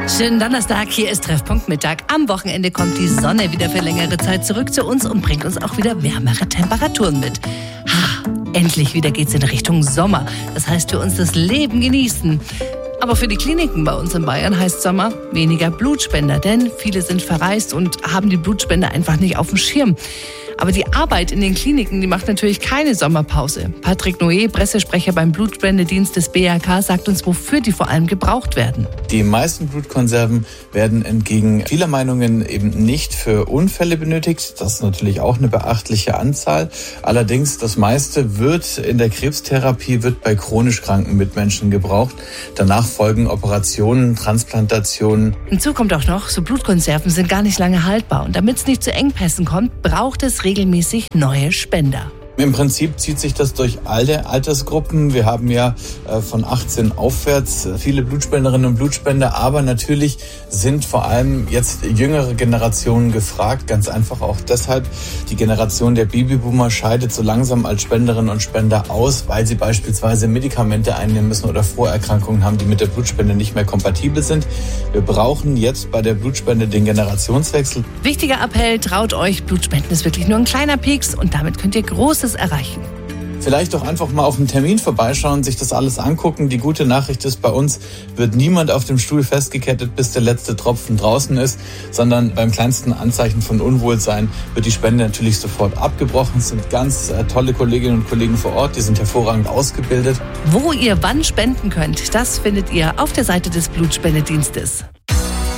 Schönen Donnerstag, hier ist Treffpunkt Mittag. Am Wochenende kommt die Sonne wieder für längere Zeit zurück zu uns und bringt uns auch wieder wärmere Temperaturen mit. Endlich wieder geht's in Richtung Sommer. Das heißt für uns das Leben genießen. Aber für die Kliniken bei uns in Bayern heißt Sommer weniger Blutspender, denn viele sind verreist und haben die Blutspender einfach nicht auf dem Schirm. Aber die Arbeit in den Kliniken, die macht natürlich keine Sommerpause. Patrick Noé, Pressesprecher beim Blutspendedienst des BAK, sagt uns, wofür die vor allem gebraucht werden. Die meisten Blutkonserven werden entgegen vieler Meinungen eben nicht für Unfälle benötigt. Das ist natürlich auch eine beachtliche Anzahl. Allerdings, das meiste wird in der Krebstherapie, wird bei chronisch kranken Mitmenschen gebraucht. Danach folgen Operationen, Transplantationen. Hinzu kommt auch noch, so Blutkonserven sind gar nicht lange haltbar. Und damit es nicht zu Engpässen kommt, braucht es regelmäßig neue Spender. Im Prinzip zieht sich das durch alle Altersgruppen. Wir haben ja von 18 aufwärts viele Blutspenderinnen und Blutspender, aber natürlich sind vor allem jetzt jüngere Generationen gefragt. Ganz einfach auch deshalb, die Generation der Babyboomer scheidet so langsam als Spenderinnen und Spender aus, weil sie beispielsweise Medikamente einnehmen müssen oder Vorerkrankungen haben, die mit der Blutspende nicht mehr kompatibel sind. Wir brauchen jetzt bei der Blutspende den Generationswechsel. Wichtiger Appell, traut euch, Blutspenden ist wirklich nur ein kleiner Pieks und damit könnt ihr Großes erreichen. Vielleicht doch einfach mal auf einen Termin vorbeischauen, sich das alles angucken. Die gute Nachricht ist, bei uns wird niemand auf dem Stuhl festgekettet, bis der letzte Tropfen draußen ist, sondern beim kleinsten Anzeichen von Unwohlsein wird die Spende natürlich sofort abgebrochen. Es sind ganz tolle Kolleginnen und Kollegen vor Ort, die sind hervorragend ausgebildet. Wo ihr wann spenden könnt, das findet ihr auf der Seite des Blutspendedienstes.